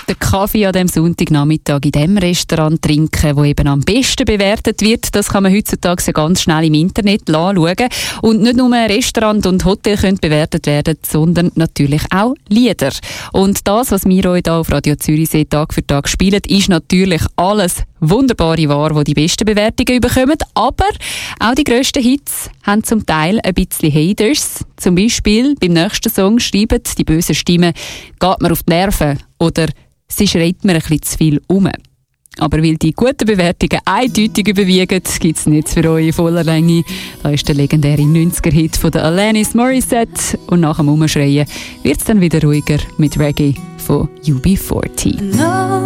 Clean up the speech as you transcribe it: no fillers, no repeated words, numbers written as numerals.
den Kaffee an diesem Sonntagnachmittag in dem Restaurant trinken, wo eben am besten bewertet wird. Das kann man heutzutage so ganz schnell im Internet anschauen. Und nicht nur Restaurant und Hotel können bewertet werden, sondern natürlich auch Lieder. Und das, was wir euch hier auf Radio Zürichsee Tag für Tag spielen, ist natürlich alles wunderbare Ware, die besten Bewertungen bekommen. Aber auch die grössten Hits haben zum Teil ein bisschen Haters. Zum Beispiel beim nächsten Song schreiben die bösen Stimmen, geht mir auf die Nerven oder sie schreit mir ein bisschen zu viel um. Aber weil die guten Bewertungen eindeutig überwiegen, gibt es nichts für euch in voller Länge. Da ist der legendäre 90er-Hit von der Alanis Morissette. Und nach dem Umschreien wird es dann wieder ruhiger mit Reggae von UB40. No.